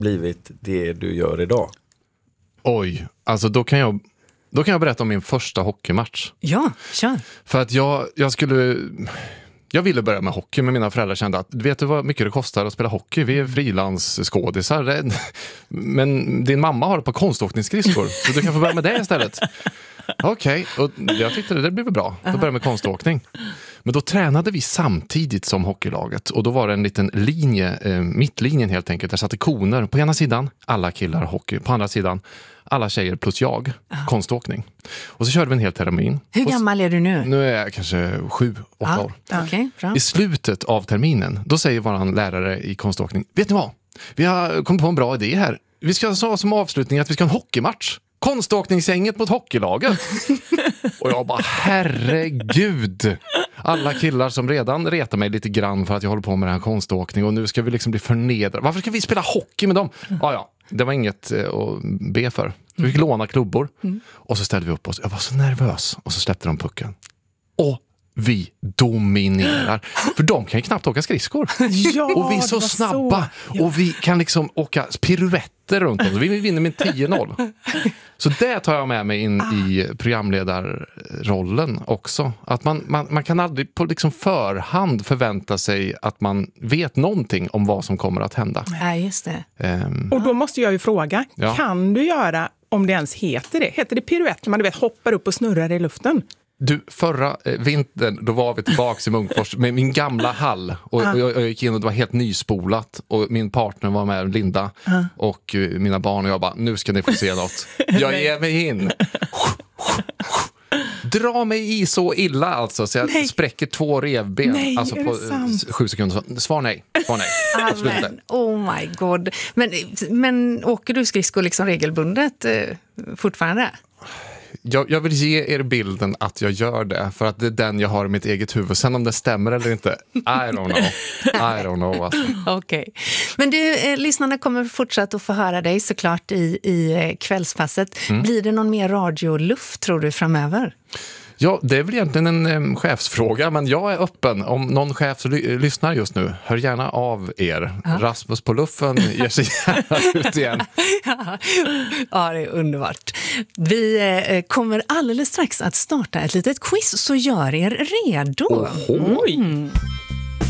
blivit det du gör idag? Oj, alltså då kan jag berätta om min första hockeymatch. Ja, kör. För att jag ville börja med hockey, men mina föräldrar kände att vet du vad mycket det kostar att spela hockey? Vi är frilansskådisar. Men din mamma har ett par konståkningsskridskor, så du kan få börja med det istället. Okej, och jag tyckte det blev bra. Då började jag med konståkning. Men då tränade vi samtidigt som hockeylaget. Och då var det en liten linje, mittlinjen helt enkelt. Där satt koner på ena sidan, alla killar hockey. På andra sidan, alla tjejer plus jag, konståkning. Och så körde vi en hel termin. Hur gammal är du nu? Nu är jag kanske 7-8 år. Okay, bra. I slutet av terminen, då säger våran lärare i konståkning: vet ni vad? Vi har kommit på en bra idé här. Vi ska ha som avslutning att vi ska ha en hockeymatch. Konståkningsgänget mot hockeylaget. Och jag bara, herregud. Alla killar som redan retar mig lite grann för att jag håller på med den här konståkning. Och nu ska vi liksom bli förnedrade. Varför ska vi spela hockey med dem? Ja, det var inget att be för. Vi fick låna klubbor. Och så ställde vi upp oss. Jag var så nervös. Och så släppte de pucken. Och vi dominerar. För de kan ju knappt åka skridskor. Ja, och vi är så snabba. Ja. Och vi kan liksom åka piruetter runt om. Vi vinner med 10-0. Så det tar jag med mig in i programledarrollen också. Att man kan aldrig på liksom förhand förvänta sig att man vet någonting om vad som kommer att hända. Ja, just det. Och då måste jag ju fråga, kan du göra, om det ens heter det? Heter det piruett när man hoppar upp och snurrar i luften? Du, förra vintern, då var vi tillbaka i Munkfors med min gamla hall. Och jag gick in och det var helt nyspolat. Och min partner var med, Linda. Och mina barn och jag bara, nu ska ni få se något. Jag ger mig in. Dra mig i så illa alltså. Så jag spräcker 2 revben. Nej, alltså på 7 sekunder. Svar nej. Amen. Oh my god. Men åker du skridskor liksom regelbundet fortfarande? Jag vill ge er bilden att jag gör det. För att det är den jag har i mitt eget huvud. Sen om det stämmer eller inte, I don't know alltså. Okej. Men du, lyssnarna kommer fortsatt att få höra dig såklart i kvällspasset. Blir det någon mer radioluft tror du framöver? Ja, det är väl egentligen en chefsfråga, men jag är öppen. Om någon chef lyssnar just nu, hör gärna av er. Rasmus på luffen ger sig gärna ut igen. Ja, det är underbart. Vi kommer alldeles strax att starta ett litet quiz, så gör er redo. Oj!